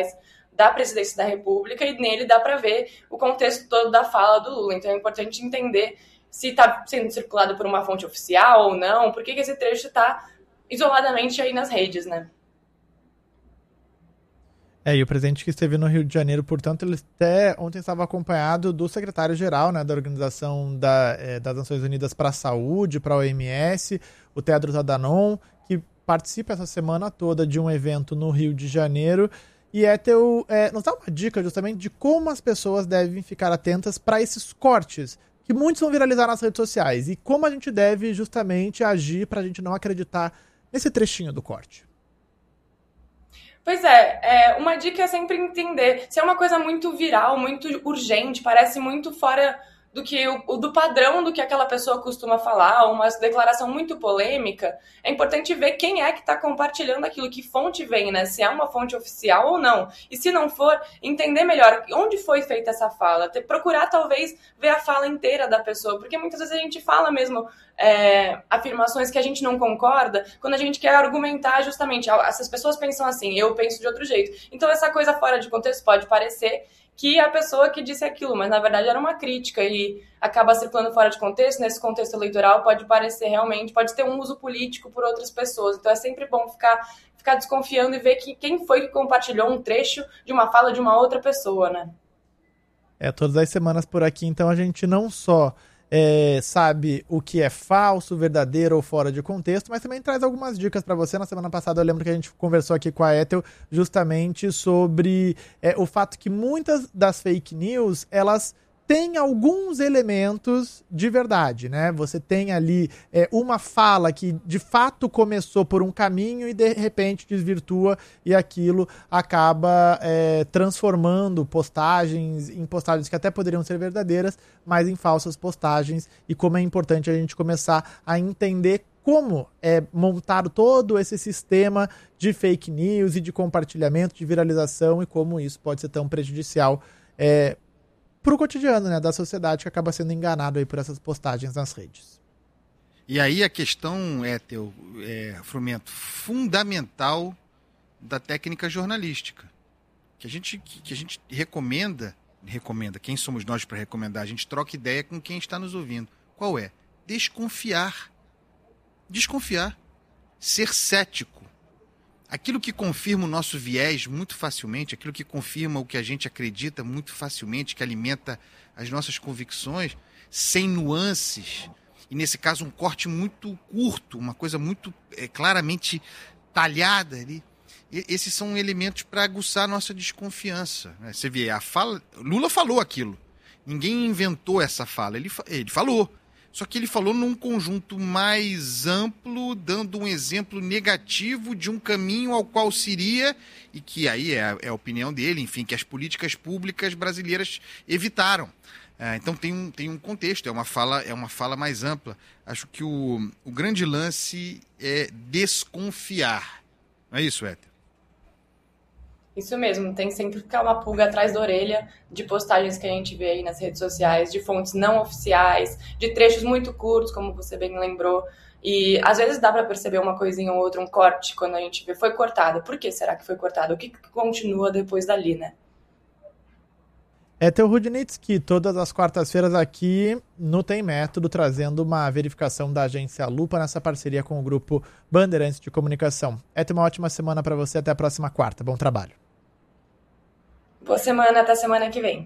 sociais da presidência da República, e nele dá para ver o contexto todo da fala do Lula. Então é importante entender se está sendo circulado por uma fonte oficial ou não, por que esse trecho está isoladamente aí nas redes, né? E o presidente que esteve no Rio de Janeiro, portanto, ele até ontem estava acompanhado do secretário-geral, né, da Organização das Nações Unidas para a Saúde, para a OMS, o Tedros Adhanom, que participa essa semana toda de um evento no Rio de Janeiro. E nos dá uma dica justamente de como as pessoas devem ficar atentas para esses cortes, que muitos vão viralizar nas redes sociais, e como a gente deve justamente agir para a gente não acreditar nesse trechinho do corte. Pois é, uma dica é sempre entender. Se é uma coisa muito viral, muito urgente, parece muito fora do que do padrão do que aquela pessoa costuma falar, uma declaração muito polêmica, é importante ver quem é que está compartilhando aquilo, que fonte vem, né? Se é uma fonte oficial ou não. E se não for, entender melhor onde foi feita essa fala, procurar talvez ver a fala inteira da pessoa, porque muitas vezes a gente fala mesmo afirmações que a gente não concorda, quando a gente quer argumentar justamente, essas pessoas pensam assim, eu penso de outro jeito. Então essa coisa fora de contexto pode parecer que a pessoa que disse aquilo, mas na verdade era uma crítica e acaba circulando fora de contexto. Nesse contexto eleitoral pode parecer realmente, pode ter um uso político por outras pessoas. Então é sempre bom ficar desconfiando e ver quem foi que compartilhou um trecho de uma fala de uma outra pessoa, né? Todas as semanas por aqui, então a gente não só sabe o que é falso, verdadeiro ou fora de contexto, mas também traz algumas dicas para você. Na semana passada eu lembro que a gente conversou aqui com a Ethel justamente sobre o fato que muitas das fake news, elas têm alguns elementos de verdade, né? Você tem ali uma fala que de fato começou por um caminho e de repente desvirtua, e aquilo acaba transformando postagens em postagens que até poderiam ser verdadeiras, mas em falsas postagens. E como é importante a gente começar a entender como montar todo esse sistema de fake news e de compartilhamento, de viralização, e como isso pode ser tão prejudicial para o cotidiano, né, da sociedade, que acaba sendo enganado aí por essas postagens nas redes. E aí a questão, Frumento, fundamental da técnica jornalística, que a gente recomenda, quem somos nós para recomendar? A gente troca ideia com quem está nos ouvindo. Qual é? Desconfiar. Ser cético. Aquilo que confirma o nosso viés muito facilmente, aquilo que confirma o que a gente acredita muito facilmente, que alimenta as nossas convicções, sem nuances, e nesse caso um corte muito curto, uma coisa muito claramente talhada ali. Esses são elementos para aguçar a nossa desconfiança, né? Você vê, Lula falou aquilo, ninguém inventou essa fala, ele falou. Só que ele falou num conjunto mais amplo, dando um exemplo negativo de um caminho ao qual se iria, e que aí é a opinião dele, enfim, que as políticas públicas brasileiras evitaram. Então tem um contexto, é uma fala mais ampla. Acho que o grande lance é desconfiar. Não é isso, Éter? Isso mesmo, tem sempre que ficar uma pulga atrás da orelha de postagens que a gente vê aí nas redes sociais, de fontes não oficiais, de trechos muito curtos, como você bem lembrou. E às vezes dá para perceber uma coisinha ou outra, um corte, quando a gente vê, foi cortado. Por que será que foi cortado? O que continua depois dali, né? Éter Rudnitsky, todas as quartas-feiras aqui no Tem Método, trazendo uma verificação da agência Lupa nessa parceria com o grupo Bandeirantes de Comunicação. Éter, uma ótima semana para você, até a próxima quarta. Bom trabalho. Boa semana, até semana que vem.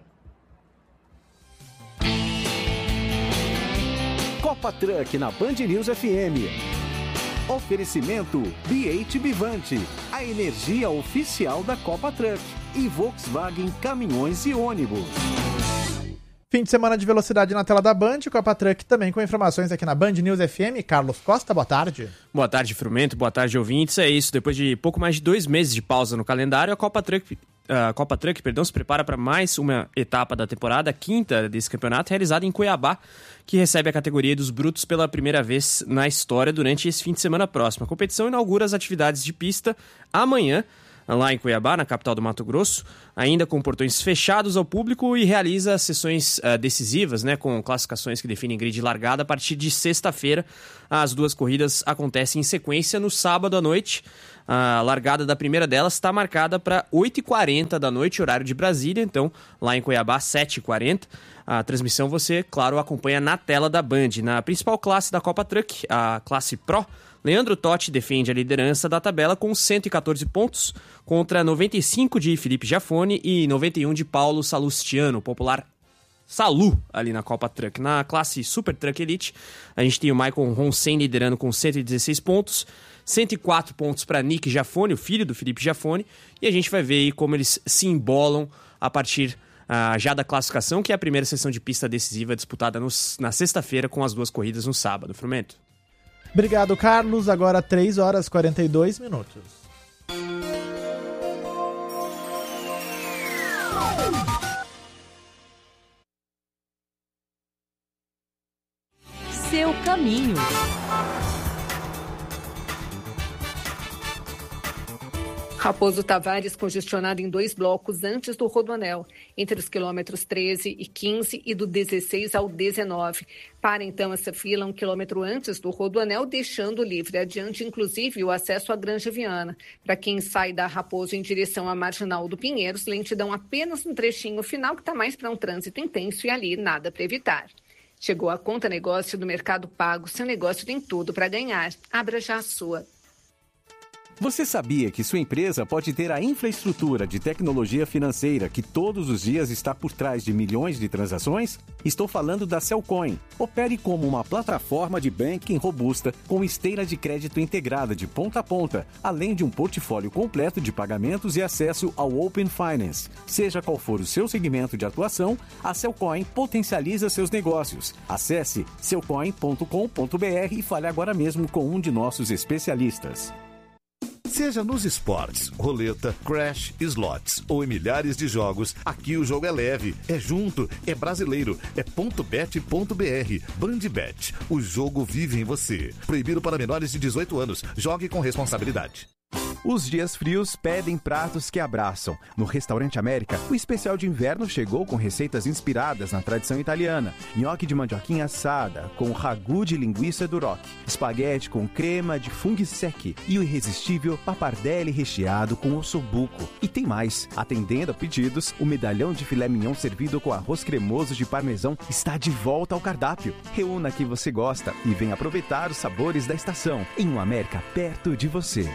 Copa Truck na Band News FM. Oferecimento BH Bivante, a energia oficial da Copa Truck, e Volkswagen Caminhões e Ônibus. Fim de semana de velocidade na tela da Band, Copa Truck também com informações aqui na Band News FM. Carlos Costa, boa tarde. Boa tarde, Frumento, boa tarde, ouvintes. É isso, depois de pouco mais de 2 meses de pausa no calendário, a Copa Truck se prepara para mais uma etapa da temporada, a quinta desse campeonato, realizada em Cuiabá, que recebe a categoria dos brutos pela primeira vez na história durante esse fim de semana próximo. A competição inaugura as atividades de pista amanhã, lá em Cuiabá, na capital do Mato Grosso, ainda com portões fechados ao público, e realiza sessões decisivas, né, com classificações que definem grid de largada a partir de sexta-feira. As duas corridas acontecem em sequência no sábado à noite. A largada da primeira delas está marcada para 8h40 da noite, horário de Brasília. Então, lá em Cuiabá, 7h40. A transmissão você, claro, acompanha na tela da Band. Na principal classe da Copa Truck, a classe Pro, Leandro Totti defende a liderança da tabela com 114 pontos, contra 95 de Felipe Giafone e 91 de Paulo Salustiano, popular Salu, ali na Copa Truck. Na classe Super Truck Elite, a gente tem o Michael Ronsen liderando com 116 pontos, 104 pontos para Nick Giafone, o filho do Felipe Giafone, e a gente vai ver aí como eles se embolam a partir já da classificação, que é a primeira sessão de pista decisiva disputada na sexta-feira, com as 2 corridas no sábado. Frumento. Obrigado, Carlos. Agora 3h42. Seu caminho. Raposo Tavares congestionado em 2 blocos antes do Rodoanel, entre os quilômetros 13 e 15 e do 16 ao 19. Para então essa fila 1 quilômetro antes do Rodoanel, deixando livre adiante, inclusive, o acesso à Granja Viana. Para quem sai da Raposo em direção à Marginal do Pinheiros, lentidão apenas no trechinho final, que está mais para um trânsito intenso e ali nada para evitar. Chegou a Conta Negócio do Mercado Pago. Seu negócio tem tudo para ganhar. Abra já a sua. Você sabia que sua empresa pode ter a infraestrutura de tecnologia financeira que todos os dias está por trás de milhões de transações? Estou falando da Cellcoin. Opere como uma plataforma de banking robusta com esteira de crédito integrada de ponta a ponta, além de um portfólio completo de pagamentos e acesso ao Open Finance. Seja qual for o seu segmento de atuação, a Cellcoin potencializa seus negócios. Acesse cellcoin.com.br e fale agora mesmo com um de nossos especialistas. Seja nos esportes, roleta, crash, slots ou em milhares de jogos, aqui o jogo é leve, é junto, é brasileiro, é .bet.br. Bandbet, o jogo vive em você. Proibido para menores de 18 anos. Jogue com responsabilidade. Os dias frios pedem pratos que abraçam. No Restaurante América, o especial de inverno chegou com receitas inspiradas na tradição italiana. Nhoque de mandioquinha assada, com ragu de linguiça Duroc. Espaguete com crema de funghi secchi. E o irresistível pappardelle recheado com ossobuco. E tem mais. Atendendo a pedidos, o medalhão de filé mignon servido com arroz cremoso de parmesão está de volta ao cardápio. Reúna que você gosta e venha aproveitar os sabores da estação. Em um América perto de você.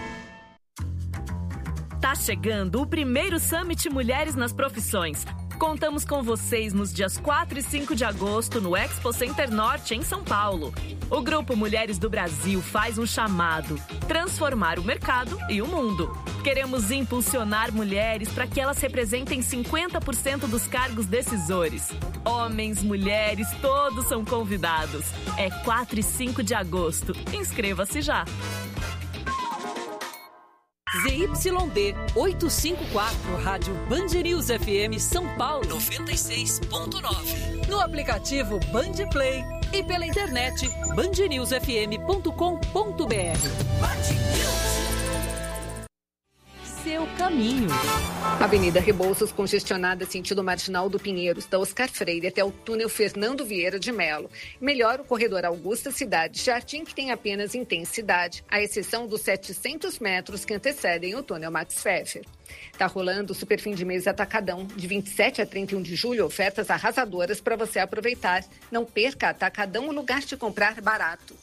Tá chegando o primeiro Summit Mulheres nas Profissões. Contamos com vocês nos dias 4 e 5 de agosto no Expo Center Norte, em São Paulo. O Grupo Mulheres do Brasil faz um chamado: transformar o mercado e o mundo. Queremos impulsionar mulheres para que elas representem 50% dos cargos decisores. Homens, mulheres, todos são convidados. É 4 e 5 de agosto. Inscreva-se já. ZYD 854, Rádio Band News FM São Paulo 96.9. No aplicativo Band Play e pela internet bandnewsfm.com.br. Seu caminho. Avenida Rebouças congestionada sentido Marginal do Pinheiros, da Oscar Freire até o túnel Fernando Vieira de Melo. Melhor o corredor Augusta Cidade Jardim, que tem apenas intensidade, à exceção dos 700 metros que antecedem o túnel Max Pfeffer. Tá rolando o Super Fim de Mês Atacadão, de 27 a 31 de julho, ofertas arrasadoras para você aproveitar. Não perca, Atacadão, o lugar de comprar barato.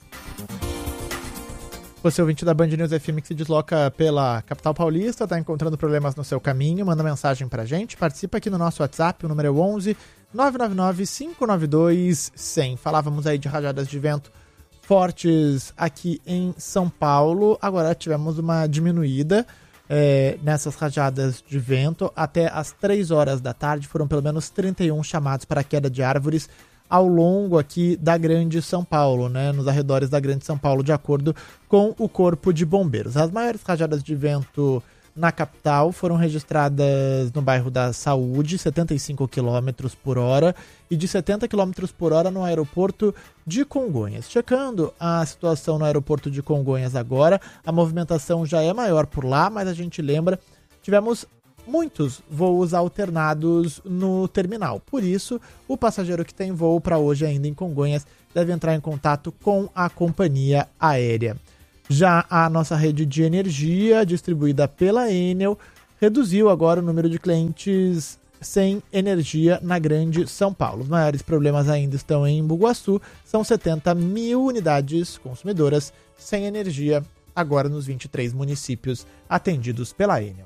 Você, ouvinte da Band News FM que se desloca pela capital paulista, está encontrando problemas no seu caminho, manda mensagem pra gente, participa aqui no nosso WhatsApp, o número é 11 999 592 100. Falávamos aí de rajadas de vento fortes aqui em São Paulo, agora tivemos uma diminuída nessas rajadas de vento. Até às 3 horas da tarde foram pelo menos 31 chamados para queda de árvores ao longo aqui da Grande São Paulo, né, nos arredores da Grande São Paulo, de acordo com o Corpo de Bombeiros. As maiores rajadas de vento na capital foram registradas no bairro da Saúde, 75 km por hora, e de 70 km por hora no aeroporto de Congonhas. Checando a situação no aeroporto de Congonhas agora, a movimentação já é maior por lá, mas a gente lembra, tivemos muitos voos alternados no terminal. Por isso, o passageiro que tem voo para hoje ainda em Congonhas deve entrar em contato com a companhia aérea. Já a nossa rede de energia, distribuída pela Enel, reduziu agora o número de clientes sem energia na Grande São Paulo. Os maiores problemas ainda estão em Embu-Guaçu, são 70 mil unidades consumidoras sem energia, agora nos 23 municípios atendidos pela Enel.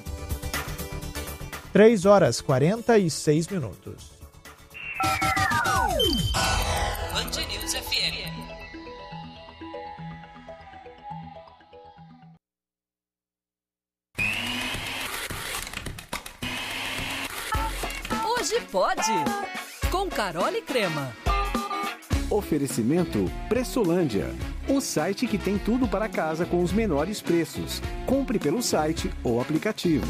3h46. Band News FM. Hoje pode. Com Carol e Crema. Oferecimento Pressolândia, um site que tem tudo para casa com os menores preços. Compre pelo site ou aplicativo.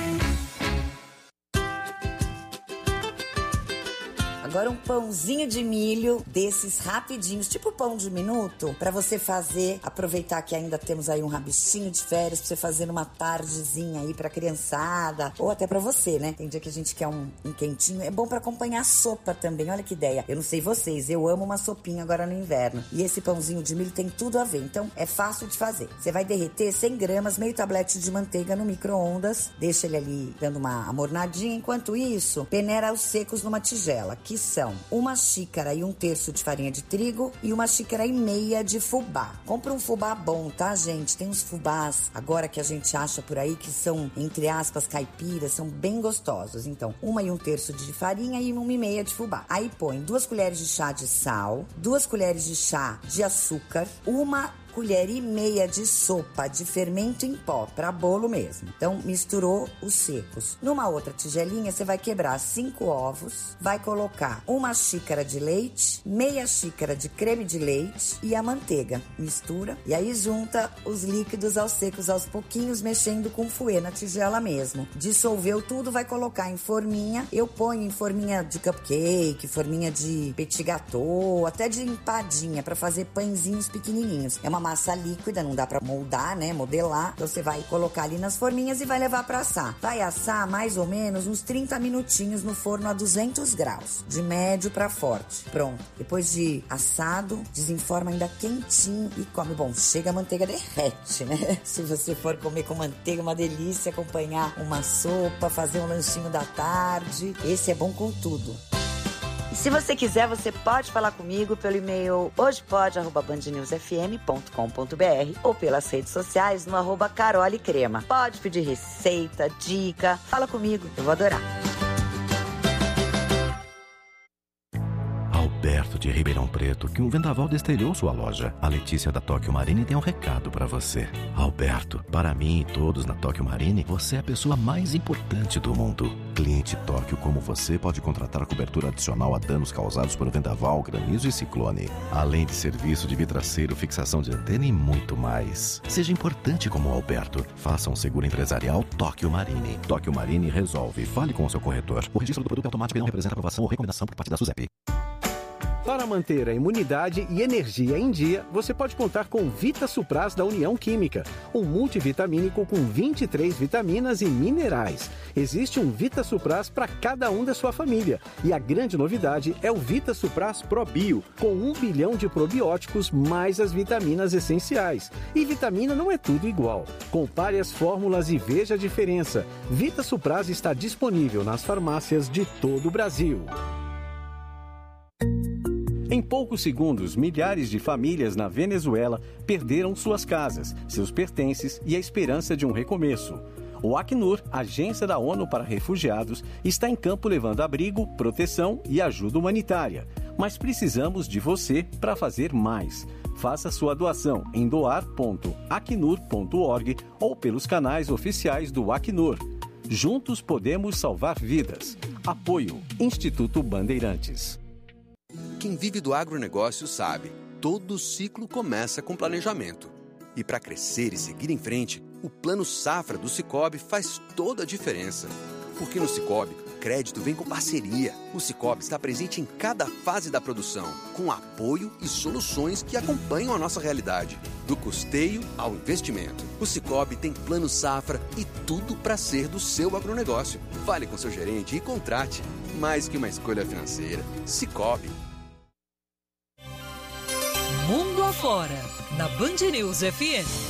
Agora um pãozinho de milho desses rapidinhos, tipo pão de minuto, pra você fazer, aproveitar que ainda temos aí um rabichinho de férias, pra você fazer numa tardezinha aí pra criançada, ou até pra você, né? Tem dia que a gente quer um quentinho, é bom pra acompanhar a sopa também, olha que ideia. Eu não sei vocês, eu amo uma sopinha agora no inverno, e esse pãozinho de milho tem tudo a ver, então é fácil de fazer. Você vai derreter 100 gramas, meio tablete de manteiga no micro-ondas, deixa ele ali dando uma amornadinha, enquanto isso, peneira os secos numa tigela, que são 1 xícara e 1/3 de farinha de trigo e 1,5 xícaras de fubá. Compra um fubá bom, tá, gente? Tem uns fubás agora que a gente acha por aí que são, entre aspas, caipiras, são bem gostosos. Então, 1 e 1/3 de farinha e 1,5 de fubá. Aí põe 2 colheres de chá de sal, 2 colheres de chá de açúcar, 1 colher e meia de sopa de fermento em pó, para bolo mesmo. Então, misturou os secos. Numa outra tigelinha, você vai quebrar 5 ovos, vai colocar 1 xícara de leite, meia xícara de creme de leite e a manteiga. Mistura e aí junta os líquidos aos secos aos pouquinhos, mexendo com fouet na tigela mesmo. Dissolveu tudo, vai colocar em forminha. Eu ponho em forminha de cupcake, forminha de petit gâteau, até de empadinha, para fazer pãezinhos pequenininhos. É uma massa líquida, não dá pra moldar, né, modelar. Então você vai colocar ali nas forminhas e vai levar pra assar. Vai assar mais ou menos uns 30 minutinhos no forno a 200 graus, de médio pra forte. Pronto. Depois de assado, desenforma ainda quentinho e come. Bom, chega a manteiga derrete, né? Se você for comer com manteiga, uma delícia, acompanhar uma sopa, fazer um lanchinho da tarde. Esse é bom com tudo. E se você quiser, você pode falar comigo pelo e-mail hojepode@bandnewsfm.com.br ou pelas redes sociais no @carolecrema. Pode pedir receita, dica, fala comigo, eu vou adorar. Alberto de Ribeirão Preto, que um vendaval destelhou sua loja. A Letícia da Tóquio Marine tem um recado pra você. Alberto, para mim e todos na Tóquio Marine, você é a pessoa mais importante do mundo. Cliente Tóquio como você pode contratar cobertura adicional a danos causados por vendaval, granizo e ciclone. Além de serviço de vidraceiro, fixação de antena e muito mais. Seja importante como o Alberto. Faça um seguro empresarial Tóquio Marine. Tóquio Marine resolve. Fale com o seu corretor. O registro do produto automático não representa aprovação ou recomendação por parte da SUSEP. Para manter a imunidade e energia em dia, você pode contar com Vita Supras da União Química, um multivitamínico com 23 vitaminas e minerais. Existe um Vita Supras para cada um da sua família. E a grande novidade é o Vita Supras Pro Bio, com 1 bilhão de probióticos mais as vitaminas essenciais. E vitamina não é tudo igual. Compare as fórmulas e veja a diferença. Vita Supras está disponível nas farmácias de todo o Brasil. Em poucos segundos, milhares de famílias na Venezuela perderam suas casas, seus pertences e a esperança de um recomeço. O Acnur, agência da ONU para refugiados, está em campo levando abrigo, proteção e ajuda humanitária. Mas precisamos de você para fazer mais. Faça sua doação em doar.acnur.org ou pelos canais oficiais do Acnur. Juntos podemos salvar vidas. Apoio Instituto Bandeirantes. Quem vive do agronegócio sabe, todo ciclo começa com planejamento. E para crescer e seguir em frente, o Plano Safra do Sicoob faz toda a diferença. Porque no Sicoob, crédito vem com parceria. O Sicoob está presente em cada fase da produção, com apoio e soluções que acompanham a nossa realidade. Do custeio ao investimento. O Sicoob tem Plano Safra e tudo para ser do seu agronegócio. Fale com seu gerente e contrate. Mais que uma escolha financeira, Sicoob. Mundo Fora, na Band News FM.